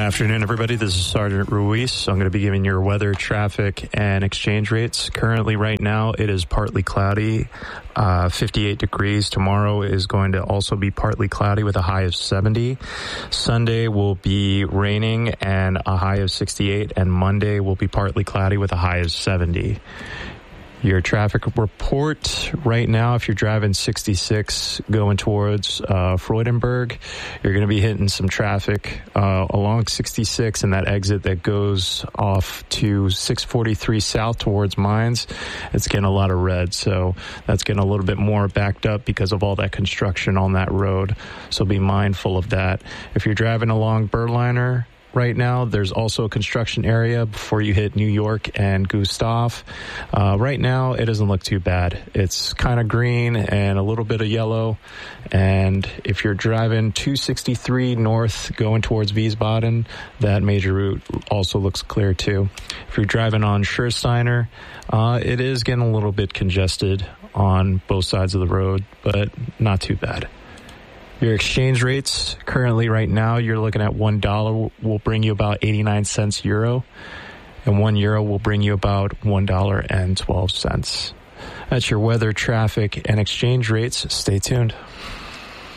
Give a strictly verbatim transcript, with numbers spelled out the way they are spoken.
Afternoon, everybody. This is Sergeant Ruiz. I'm going to be giving your weather, traffic, and exchange rates. Currently, right now, it is partly cloudy, uh, fifty-eight degrees. Tomorrow is going to also be partly cloudy with a high of seventy. Sunday will be raining and a high of sixty-eight, and Monday will be partly cloudy with a high of seventy. Your traffic report right now, if you're driving sixty-six going towards uh, Freudenberg, you're going to be hitting some traffic uh, along sixty-six and that exit that goes off to six forty-three south towards Mines. It's getting a lot of red, so that's getting a little bit more backed up because of all that construction on that road. So be mindful of that. If you're driving along Berliner, right now, there's also a construction area before you hit New York and Gustav. Uh, right now, it doesn't look too bad. It's kind of green and a little bit of yellow. And if you're driving two sixty-three north going towards Wiesbaden, that major route also looks clear too. If you're driving on Schursteiner, uh, it is getting a little bit congested on both sides of the road, but not too bad. Your exchange rates currently right now, you're looking at one dollar will bring you about eighty-nine cents euro, and one euro will bring you about one dollar and twelve cents. That's your weather, traffic, and exchange rates. Stay tuned.